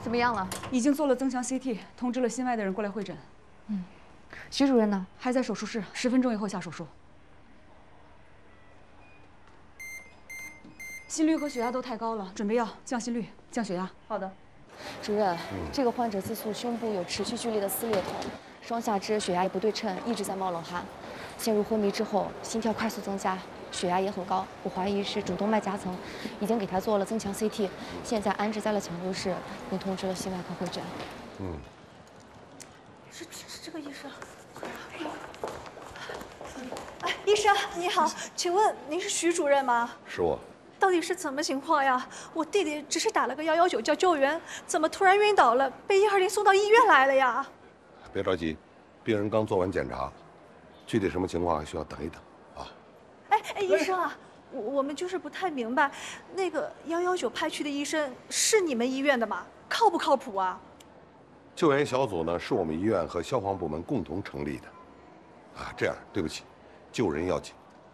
怎么样了？ 已经做了增强 CT， 通知了心外的人过来会诊。 徐主任呢？ 还在手术室，10分钟以后下手术。心率和血压都太高了，准备要降心率、降血压。 好的。主任，这个患者自诉胸部有持续剧烈的撕裂痛，双下肢血压也不对称，一直在冒冷汗，陷入昏迷之后，心跳快速增加，血压也很高。我怀疑是主动脉夹层，已经给他做了增强 CT， 现在安置在了抢救室，并通知了心外科会诊。 是这个医生。哎，医生你好，请问您是徐主任吗？ 是我。 到底是怎么情况呀？我弟弟只是打了个119叫救援，怎么突然晕倒了，被120送到医院来了呀？ 别着急，病人刚做完检查，具体什么情况还需要等一等啊。 哎，医生啊，我们就是不太明白，那个119派去的医生是你们医院的吗？靠不靠谱啊？ 救援小组呢是我们医院和消防部门共同成立的。啊，这样对不起，救人要紧。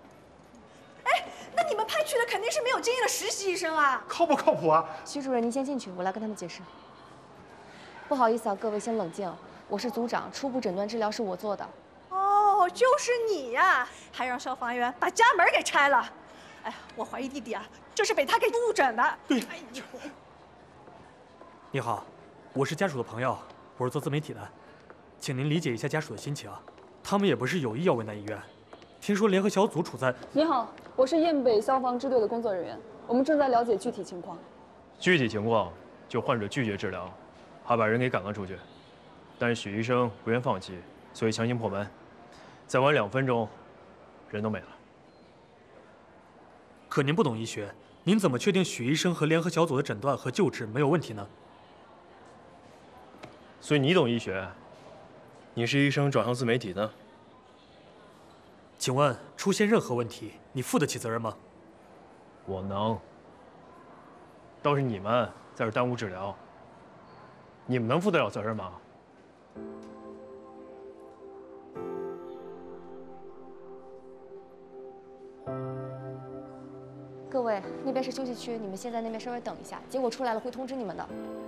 那你们派去的肯定是没有经验的实习医生啊！ 靠不靠谱啊？ 徐主任，您先进去，我来跟他们解释。不好意思啊，各位先冷静，我是组长，初步诊断治疗是我做的。 哦，就是你呀，还让消防员把家门给拆了。哎，我怀疑弟弟啊，就是被他给误诊的。对，哎呦， 你好，我是家属的朋友，我是做自媒体的，请您理解一下家属的心情，他们也不是有意要为难医院。听说联合小组处在…… 你好，我是堰北消防支队的工作人员，我们正在了解具体情况。 具体情况就患者拒绝治疗，还把人给赶了出去，但是许医生不愿放弃，所以强行破门，再晚2分钟，人都没了。 可您不懂医学，您怎么确定许医生和联合小组的诊断和救治没有问题呢？ 所以你懂医学，你是医生转向自媒体呢？ 请问出现任何问题，你负得起责任吗？ 我能。倒是你们在这耽误治疗，你们能负得了责任吗？ 各位，那边是休息区，你们先在那边稍微等一下，结果出来了会通知你们的。